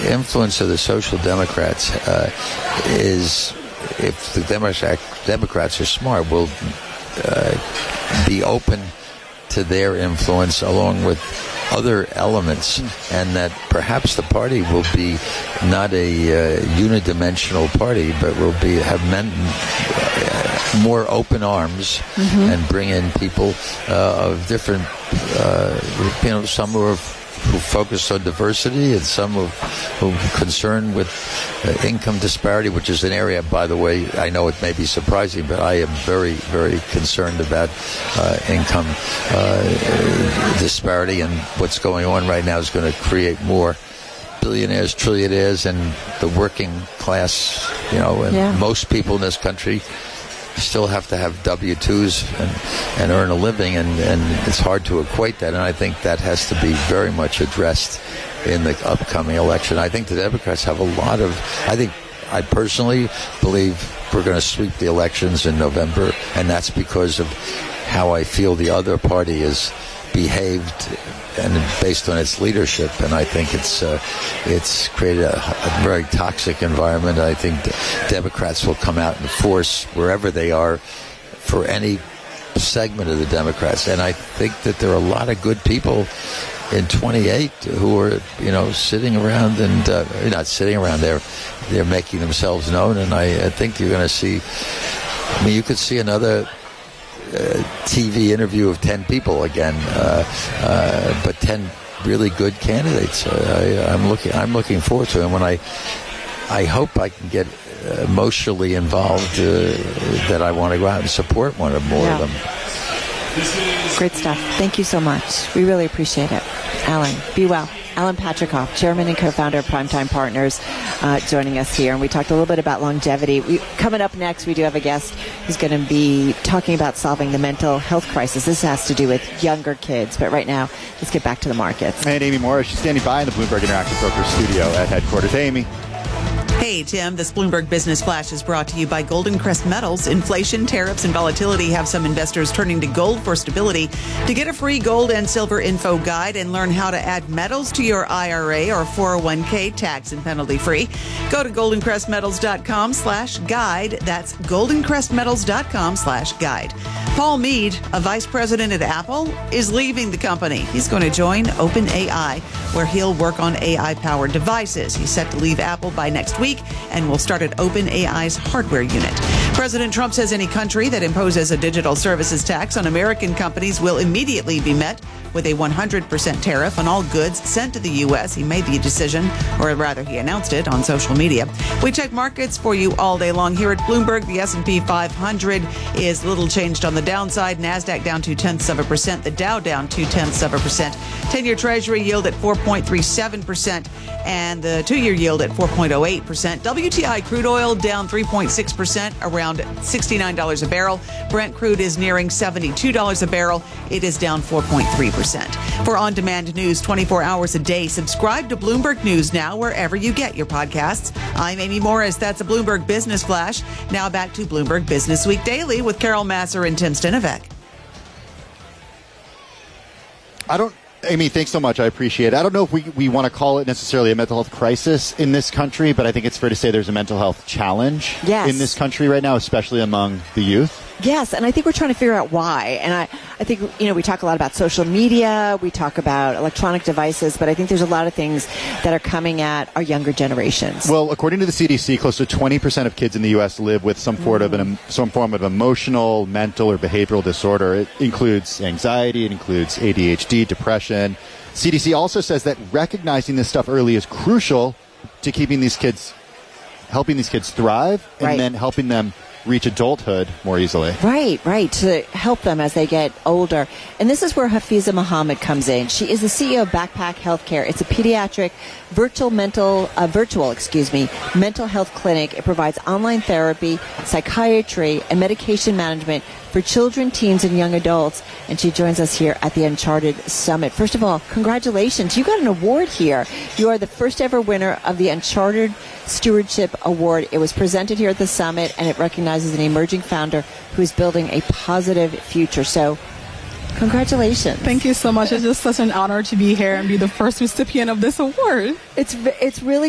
influence of the Social Democrats is, if the Democrats are smart, will be open to their influence along with other elements, and that perhaps the party will be not a unidimensional party, but will have more open arms and bring in people of different, some who focus on diversity, and some who are concerned with income disparity, which is an area, by the way, I know it may be surprising, but I am very, very concerned about income disparity, and what's going on right now is going to create more billionaires, trillionaires, and the working class, and most people in this country still have to have W-2s and earn a living, and it's hard to equate that, and I think that has to be very much addressed in the upcoming election. I think the Democrats have I personally believe we're going to sweep the elections in November, and that's because of how I feel the other party has behaved and based on its leadership, and I think it's created a very toxic environment. I think Democrats will come out in force wherever they are for any segment of the Democrats, and I think that there are a lot of good people in 28 who are sitting around and not sitting around, they're making themselves known, and I think you're going to see, you could see another TV interview of 10 people again, but 10 really good candidates. I'm looking forward to them. When I hope I can get emotionally involved, that I want to go out and support one or more of them. Great stuff. Thank you so much. We really appreciate it. Alan, be well. Alan Patricof, chairman and co-founder of Primetime Partners, joining us here. And we talked a little bit about longevity. Coming up next, we do have a guest who's going to be talking about solving the mental health crisis. This has to do with younger kids. But right now, let's get back to the markets. And Amy Morris, she's standing by in the Bloomberg Interactive Brokers studio at headquarters. Hey, Amy. Hey, Tim. This Bloomberg Business Flash is brought to you by Golden Crest Metals. Inflation, tariffs, and volatility have some investors turning to gold for stability. To get a free gold and silver info guide and learn how to add metals to your IRA or 401k tax and penalty free, go to goldencrestmetals.com/guide. That's goldencrestmetals.com/guide. Paul Mead, a vice president at Apple, is leaving the company. He's going to join OpenAI, where he'll work on AI-powered devices. He's set to leave Apple by next week and will start at OpenAI's hardware unit. President Trump says any country that imposes a digital services tax on American companies will immediately be met with a 100% tariff on all goods sent to the U.S. He made the decision, or rather he announced it on social media. We check markets for you all day long here at Bloomberg. The S&P 500 is little changed on the downside. NASDAQ down 0.2%. The Dow down 0.2%. 10-year Treasury yield at 4.37%. And the 2-year yield at 4.08%. WTI crude oil down 3.6%, around $69 a barrel. Brent crude is nearing $72 a barrel. It is down 4.3%. For on-demand news 24 hours a day, subscribe to Bloomberg News now wherever you get your podcasts. I'm Amy Morris. That's a Bloomberg Business Flash. Now back to Bloomberg Business Week Daily with Carol Masser and Tim Stenovec. Amy, thanks so much. I appreciate it. I don't know if we want to call it necessarily a mental health crisis in this country, but I think it's fair to say there's a mental health challenge in this country right now, especially among the youth. Yes, and I think we're trying to figure out why. And I think, we talk a lot about social media, we talk about electronic devices, but I think there's a lot of things that are coming at our younger generations. Well, according to the CDC, close to 20% of kids in the U.S. live with some form of emotional, mental, or behavioral disorder. It includes anxiety, it includes ADHD, depression. CDC also says that recognizing this stuff early is crucial to helping these kids thrive, and then helping them reach adulthood more easily. Right, to help them as they get older. And this is where Hafiza Muhammad comes in. She is the CEO of Backpack Healthcare. It's a pediatric virtual mental health clinic. It provides online therapy, psychiatry, and medication management for children, teens, and young adults. And she joins us here at the Uncharted Summit. First of all, congratulations. You got an award here. You are the first ever winner of the Uncharted Stewardship Award. It was presented here at the summit, and it recognizes an emerging founder who is building a positive future. So, congratulations. Thank you so much. It's just such an honor to be here and be the first recipient of this award. It's really